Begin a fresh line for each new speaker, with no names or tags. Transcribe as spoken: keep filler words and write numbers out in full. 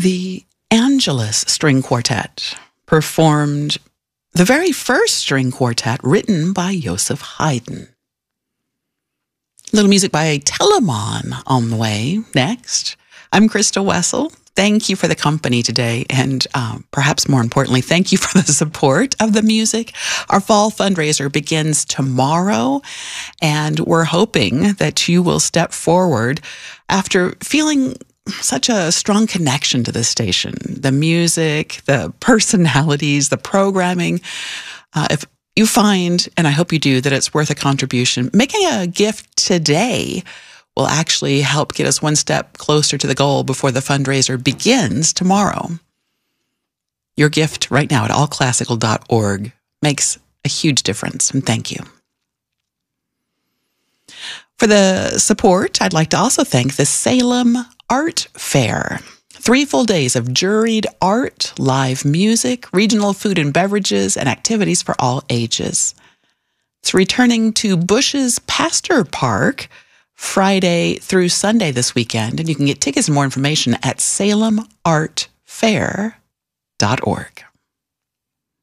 The Angelus String Quartet performed the very first string quartet written by Joseph Haydn. A little music by Telemann on the way next. I'm Krista Wessel. Thank you for the company today, and um, perhaps more importantly, thank you for the support of the music. Our fall fundraiser begins tomorrow, and we're hoping that you will step forward after feeling such a strong connection to the station, the music, the personalities, the programming. Uh, if you find, and I hope you do, that it's worth a contribution, making a gift today will actually help get us one step closer to the goal before the fundraiser begins tomorrow. Your gift right now at all classical dot org makes a huge difference, and thank you. For the support, I'd like to also thank the Salem Art Fair. Three full days of juried art, live music, regional food and beverages, and activities for all ages. It's returning to Bush's Pasteur Park Friday through Sunday this weekend, and you can get tickets and more information at salem art fair dot org.